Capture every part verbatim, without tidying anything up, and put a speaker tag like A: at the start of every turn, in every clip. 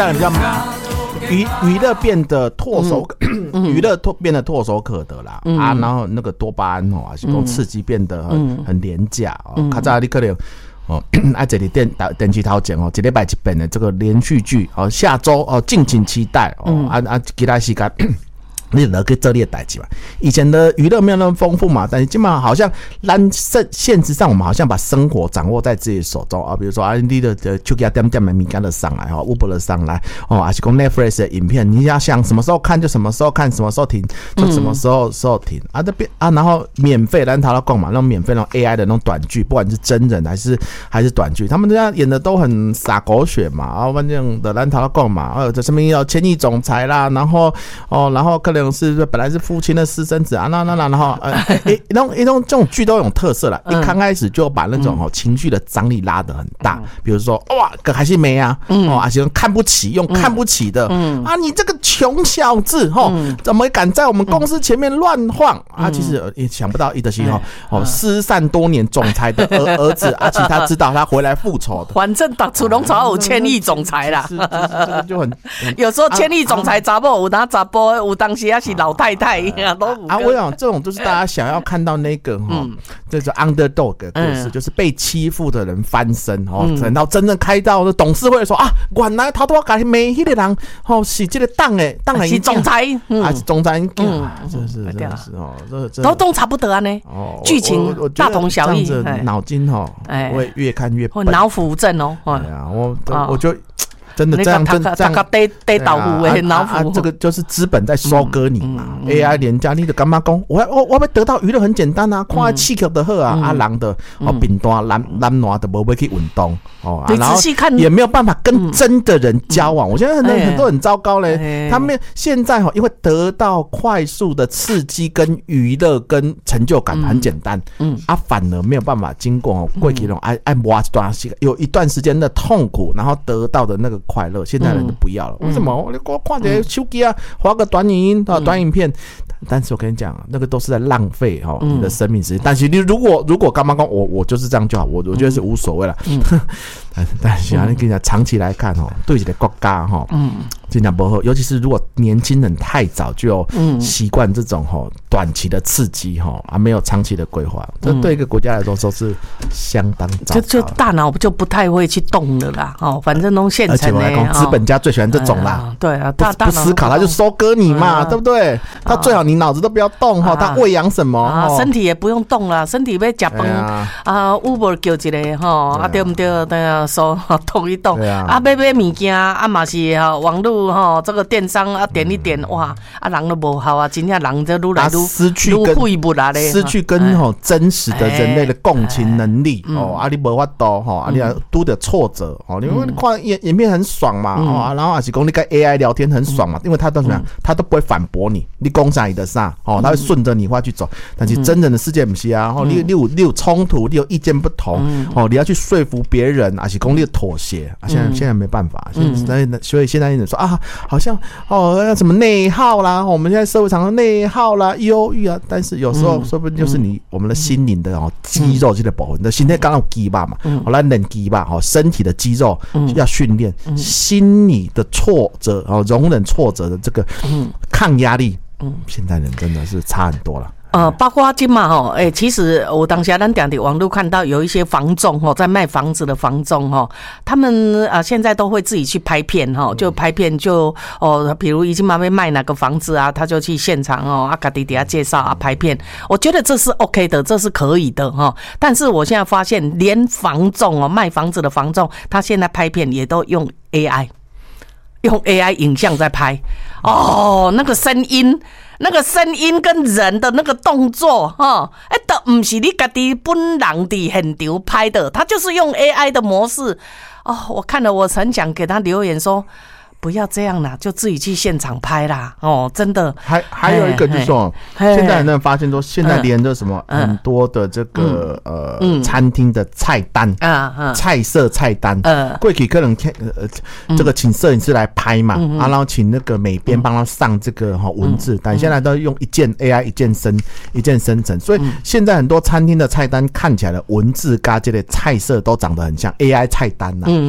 A: 比较娱娱乐变得唾手，娱乐变得唾手可得啦、嗯、啊，然后那个多巴胺哦，还是讲刺激变得很、嗯、很廉价哦。较早你可能哦，啊，这里电打电视头前哦，一礼拜一遍的这个连续剧哦，下周哦，敬请期待哦，嗯、啊啊，其他时间。你就去做你的代志嘛。以前的娱乐没有那么丰富嘛，但是基本上好像咱现实上我们好像把生活掌握在自己手中啊。比如说啊，你的手机点点的物件就上来哦 ，Uber 的上来哦，还是讲 Netflix 的影片，你要想什么时候看就什么时候看，什么时候停就什么时候、嗯、时候停啊。这边啊，然后免费，咱他要讲嘛，那种免费那种 A I 的那种短剧，不管是真人还是还是短剧，他们这样演的都很洒狗血嘛。啊，反正的咱他要讲嘛，啊，这什么要千亿总裁啦，然后哦，然后可能。是本来是父亲的私生子啊，那那那然后呃，一一种一种这种剧都有特色了。一刚开始就把那种哦情绪的张力拉得很大，比如说哇，可还是没啊，哦，还是看不起，用看不起的啊，你这个穷小子哦，怎么敢在我们公司前面乱晃啊？其实也想不到一德西哦哦失散多年总裁的儿儿子啊，其实他知道他回来复仇的，
B: 反正打出龙槽有千亿总裁啦，
A: 是是这个就很
B: 有时候千亿总裁查某有拿查甫，有当时也是老。老太太啊，都
A: 啊！我想这种就是大家想要看到那个哈，嗯、就是 underdog 的故事、嗯，就是被欺负的人翻身哦，等、嗯、到真正开到的董事会说啊，原来他都改没那个人哦，是这个党诶，党诶，
B: 是总裁，
A: 嗯、啊是总裁，嗯，真是真是哦，这这
B: 都都差不多啊呢，哦，剧情大同小异，
A: 脑筋哈，我也越看越笨，
B: 脑腐症哦，
A: 对啊，我我就。真的这样真这样
B: 得得倒糊诶，脑腐、
A: 啊啊啊，这个就是资本在收割你嘛。嗯嗯、A I 廉价，你的干嘛讲？我我我要得到娱乐很简单啊，看气球的好啊，嗯、啊人的哦饼单懒懒惰的无要去运动哦，
B: 你仔细看
A: 也没有办法跟真的人交往。嗯、我现在很多很多很糟糕嘞，欸、他们现在哈因为得到快速的刺激跟娱乐跟成就感很简单，嗯，嗯啊反而没有办法经过过去那种爱爱挖一段时间有一段时间的痛苦，然后得到的那个。快乐，现在人就不要了。嗯、为什么？我我看点手机啊，滑个短影音啊，短影片。但是我跟你讲，那个都是在浪费哈、哦嗯、你的生命时间。但是你如果如果干嘛讲，我我就是这样就好，我我觉得是无所谓了。嗯、但但是啊，你跟你讲，长期来看哦，对一个国家哈，嗯，真的不好。尤其是如果年轻人太早就习惯这种哈短期的刺激哈啊，没有长期的规划，这对一个国家来说都是相当糟糕。
B: 就就大脑就不太会去动了啦。哦，反正都现成的。而且我来讲，
A: 资本家最喜欢这种啦。
B: 哎、对啊，
A: 大不思考他就收割你嘛，对不对？他最好你脑子都不要动哈，他喂养什么？
B: 啊，身体也不用动了，身体要吃饭啊 ，Uber 叫一个哈，啊对不对？对啊，手动一动啊，买买物件啊嘛是哈，网络哈这个电商啊点一点哇，啊人都无好啊，真正人就愈来愈
A: 失去跟失去跟哈真实的人类的共情能力哦，啊你无法度哈，啊你拄着挫折哦，你会看影影片很爽嘛，哦，然后还是讲你跟 A I 聊天很爽嘛，因为他都怎么样，他都不会反驳你，你讲啥你的啥。哦，他会顺着你话去走，但是真正的世界不是啊！哦，你你有你有冲突，你有意见不同，哦，你要去说服别人，还是讲你妥协啊？现在现在没办法，现在所以现在有人说啊，好像哦要什么内耗啦，我们现在社会常常内耗啦、忧郁啊，但是有时候说不定就是你我们的心灵的哦肌肉这个部分，你的心态刚好肌肉嘛，好来冷肌吧，好身体的肌肉要训练，心理的挫折哦容忍挫折的这个抗压力。嗯，现在人真的是差很多了。
B: 呃，包括今嘛吼，哎，其实我当下咱点的网络看到有一些房仲吼，在卖房子的房仲吼，他们啊、呃、现在都会自己去拍片吼，就拍片就哦，比如已经嘛要卖哪个房子啊，他就去现场哦，啊，家己底下介绍啊，拍片，我觉得这是 OK 的，这是可以的哈。但是我现在发现，连房仲哦，卖房子的房仲，他现在拍片也都用 A I。用 A I 影像在拍哦，那个声音，那个声音跟人的那个动作哈，哎，都不是你家己本人伫现场拍的，他就是用 A I 的模式哦。我看了，我很想给他留言说。不要这样啦，就自己去现场拍啦！哦，真的。
A: 还还有一个就是说，现在很多人发现说，现在连着什么很多的这个、嗯、呃、嗯、餐厅的菜单啊、嗯、菜色菜单，呃，过去可能呃这个请摄影师来拍嘛，嗯、啊，然后请那个美编帮他上这个哈文字，嗯、但现在都用一键 A I 一键生一键生成，所以现在很多餐厅的菜单看起来的文字跟这个菜色都长得很像 A I 菜单呐、啊。嗯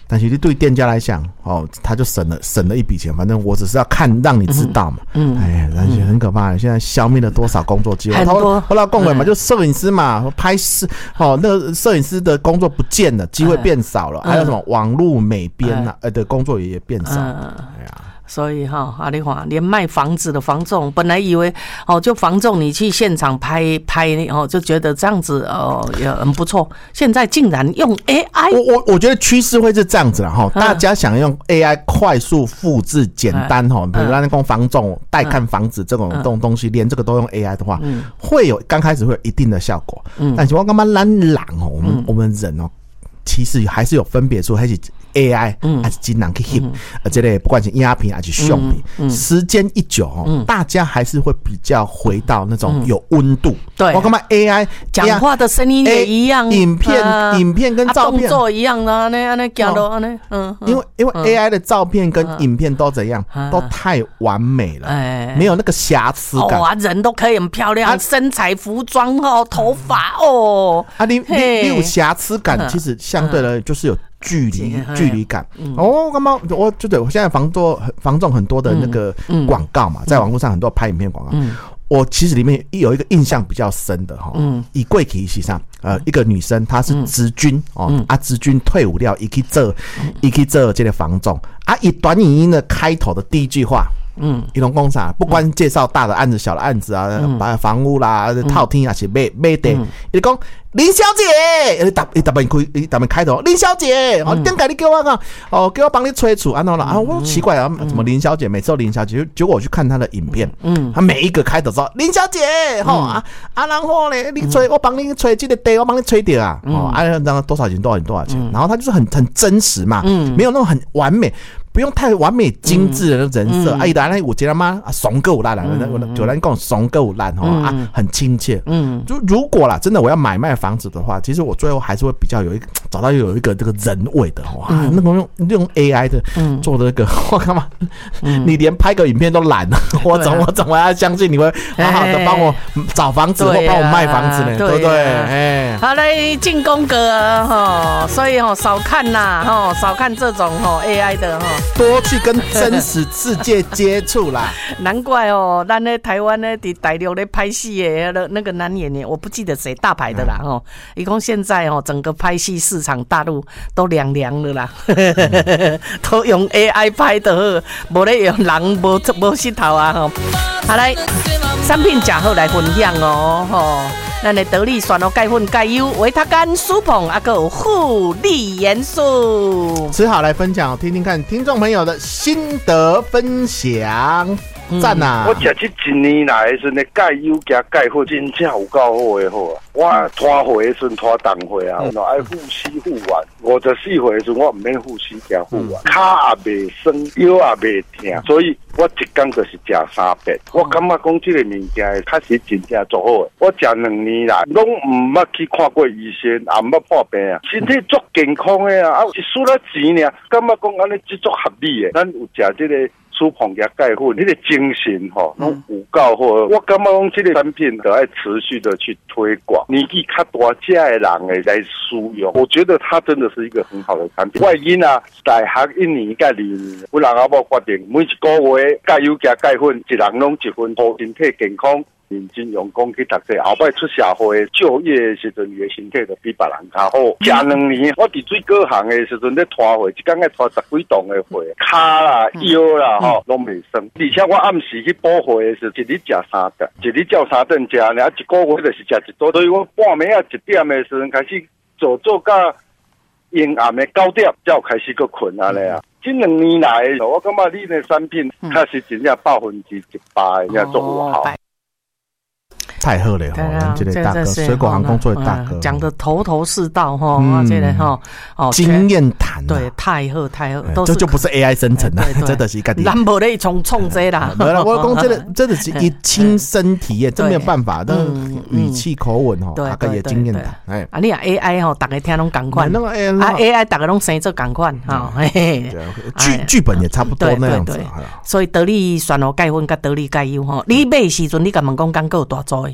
A: 但是对店家来讲，哦，他就省了省了一笔钱。反正我只是要看，让你知道嘛。嗯，哎，但是很可怕的，现在消灭了多少工作机会？
B: 很多。
A: 后来共委嘛，就摄影师嘛，拍摄，哦，那个摄影师的工作不见了，机会变少了。还有什么网络美编啊，呃的工作也变少了。哎呀。
B: 所以哈，阿丽华连卖房子的房仲，本来以为哦，就房仲你去现场拍拍哦，就觉得这样子哦也很不错。现在竟然用 A I，
A: 我我我觉得趋势会是这样子了哈，大家想用 A I 快速复制、简单哈，比如让那个房仲带看房子这种东东西，连这个都用 A I 的话，会有刚开始会有一定的效果。但是我干嘛懒懒哦，我们我们人哦，其实还是有分别出还是。A I 还是经常去 hit， 而这类不管是影片还是相片，时间一久哦，大家还是会比较回到那种有温度。
B: 对，
A: 我干嘛 A I
B: 讲话的声音也一样，
A: 影片影片跟照片
B: 动作一样的，那那讲的那嗯，
A: 因为因为 A I 的照片跟影片都怎样，都太完美了，没有那个瑕疵感。
B: 哇，人都可以很漂亮，身材、服装哦，头发哦，
A: 啊，你你你有瑕疵感，其实相对的就是有。距离距离感、嗯、哦，干嘛？我就对我现在房做房仲很多的那个广告嘛，嗯、在网络上很多拍影片广告。嗯、我其实里面有一个印象比较深的哈，嗯，以贵体系上，呃，一个女生她是职军、嗯、哦，啊，职军退伍了，一去做，一去做这个房仲啊，以短影音的开头的第一句话。嗯，一龙工厂不管介绍大的案子、小的案子啊，把、嗯、房屋啦、套厅啊，是买买的。伊讲林小姐，伊打伊打本开，伊打本开头，林小姐，哦，点解你给我讲，哦，给我帮你催促，安怎啦？啊，我奇怪啊，怎么林小姐每次都林小姐？结果我去看她的影片，嗯，她每一个开头说林小姐，吼啊啊，然后呢，你催我帮你催这个地，我帮你催掉啊，哦，啊，然后多少钱多少钱多少钱，然后她就是很很真实嘛，嗯，没有那种很完美。不用太完美精致的人设，哎，当然我觉得嘛，怂够烂了，有人跟我怂够烂哦，啊，很亲切。嗯，就如果啦，真的我要买卖房子的话，其实我最后还是会比较有一个找到有一个这个人味的哇，那种用用 A I 的做的那个，我干嘛？你连拍个影片都懒了，我怎我怎么要相信你会好好的帮我找房子或帮我卖房子呢？对不对？哎，
B: 好嘞，进攻哥哈，所以哈少看呐哈，少看这种哈 A I 的哈。
A: 多去跟真实世界接触啦，
B: 难怪哦，咱在台湾呢，在大陆咧拍戏的那个男演员，我不记得谁大牌的啦吼。一共现在哦，整个拍戏市场大陆都凉凉了啦，都用 A I 拍的，无咧用人无无石头啊吼。好来，产品假好来分享哦吼。咱的得力选哦钙粉钙优维他甘舒捧啊个护理元素，
A: 只好来分享，听听看听众朋友的心得分享。赞啊！
C: 我食这一年来的时阵，钙优加钙粉真正有够好的好啊！我拖货的时阵拖重货啊，我爱护膝护腕。五十四岁的时阵，我唔免护膝加护腕，脚也袂酸，腰也袂痛，所以我一天就是食三遍。我感觉讲这个物件确实真正做好的。我食两年来，拢唔捌去看过医生，也唔捌破病啊，身体足健康的啊！啊，一输了钱呢，感觉讲安尼即足合理的。咱有食这个。舒捧加钙粉，你的精神吼，拢有够好。我感觉讲这个产品都要持续的去推广，年纪较大这的人诶来使用，我觉得它真的是一个很好的产品。我囡仔大学一年甲二年，我人阿某决定每一个月钙优加钙粉，一人拢一份，保身体健康。认真用功去读册，后摆出社会就业的时阵，伊的身体就比别人较好。食两年，我伫水果行的时阵咧拖货，一工爱拖十几吨的货，骹啦、腰啦吼，拢袂酸。而且我暗时去补货的时候，一日食三顿，一日照三顿食，然后一个月就是食一顿。所以我半暝啊一点的时阵开始做做到阴暗的九点，才有开始去困啊咧啊。这两年来，我感觉你的产品确实真正百分之一百的做有好。
A: 太好了哈！这个大哥，水果行工作的大哥，
B: 讲的头头是道哈，这个哈
A: 哦，经验谈，
B: 对，太好太好，
A: 这就不是 A I 生成的，真的是一个。
B: 咱无咧冲冲这啦，
A: 没了，我讲这个真的是一亲身体验，真没有办法，但语气口吻哈，大概也经验谈。哎，
B: 啊，你啊 A I 吼，大家听拢同款，啊 A I 大家拢生做同款哈，
A: 剧剧本也差不多那样子。
B: 所以得力选哦钙粉甲得力钙优哈，你买时阵你敢问讲广告大做？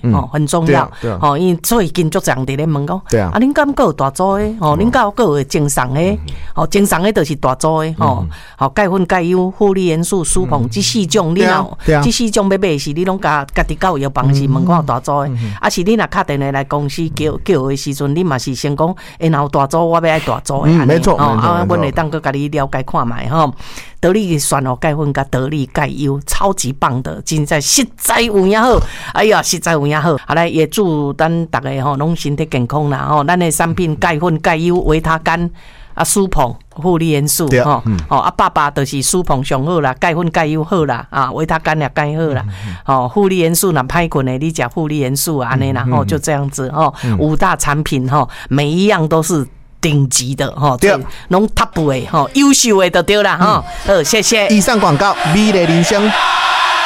B: 哦，很重要。哦，因为最近足常伫咧问讲，啊，恁敢阁有大组的？哦，恁敢阁有精送的？哦，精送的就是大组的。哦，好，钙粉、钙优、负离元素、舒膨，这四种你若这四种要买是你拢家家己到药房是问看有大组的，啊是你若敲电话来公司叫叫的时阵，你嘛是先讲，哎，若有大组，我要爱大组的。
A: 没错，
B: 哦，啊，阮会当阁甲你了解看卖吼。得力选哦，钙粉甲得力钙优，超级棒的，真在实在有影好，哎呀，实在有影好。好来，也祝咱大家吼拢身体健康啦吼。咱的产品钙粉、钙优、维他甘啊，舒膨、负离元素吼，哦啊，爸爸就是舒膨上好啦，钙粉、钙优好啦，啊，维他甘也钙好啦，哦，负离元素若歹困的，你食负离元素啊，安尼啦，吼，就这样子吼，五大产品吼，每一样都是顶级的哈，对，拢 top 的哈，优秀的就对了哈。好，谢谢。
A: 以上广告，美丽人生。